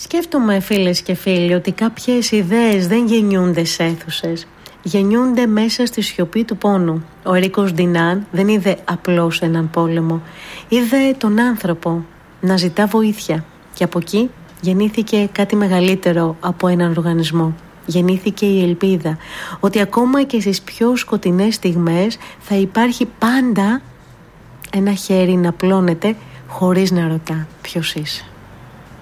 Σκέφτομαι, φίλες και φίλοι, ότι κάποιες ιδέες δεν γεννιούνται σε αίθουσες. Γεννιούνται μέσα στη σιωπή του πόνου. Ο Ερίκος Ντινάν δεν είδε απλώς έναν πόλεμο. Είδε τον άνθρωπο να ζητά βοήθεια. Και από εκεί γεννήθηκε κάτι μεγαλύτερο από έναν οργανισμό. Γεννήθηκε η ελπίδα ότι ακόμα και στις πιο σκοτεινές στιγμές θα υπάρχει πάντα ένα χέρι να πλώνεται χωρίς να ρωτά ποιος είσαι.